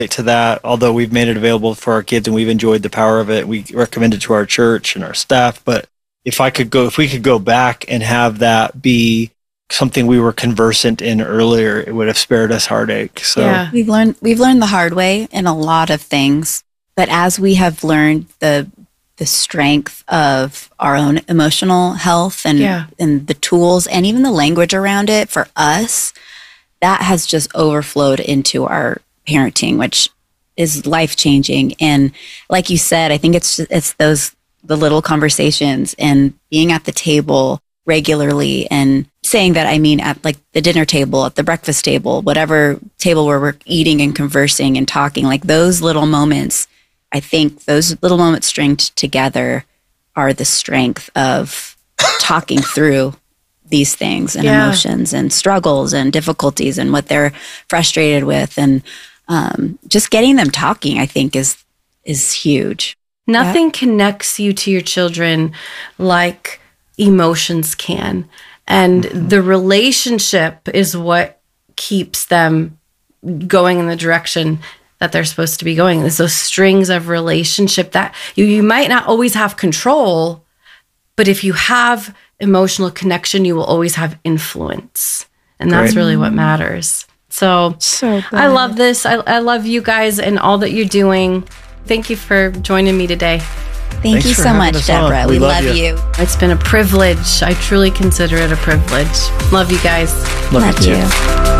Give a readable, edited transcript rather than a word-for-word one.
to that, although we've made it available for our kids and we've enjoyed the power of it. We recommend it to our church and our staff. But if we could go back and have that be something we were conversant in earlier, it would have spared us heartache. So Yeah. We've learned the hard way in a lot of things. But as we have learned the strength of our own emotional health and the tools and even the language around it for us, that has just overflowed into our parenting, which is life-changing. And like you said, I think it's the little conversations and being at the table regularly and saying that, I mean, at like the dinner table, at the breakfast table, whatever table where we're eating and conversing and talking, like those little moments, I think those little moments stringed together are the strength of talking through these things and emotions and struggles and difficulties and what they're frustrated with. And just getting them talking, I think, is huge. Nothing connects you to your children like emotions can. And the relationship is what keeps them going in the direction that they're supposed to be going. There's those strings of relationship that you might not always have control, but if you have emotional connection, you will always have influence. And that's really what matters. So I love this. I love you guys and all that you're doing. Thank you for joining me today. Thank you so much, Deborah. We love you. It's been a privilege. I truly consider it a privilege. Love you guys. Love you too.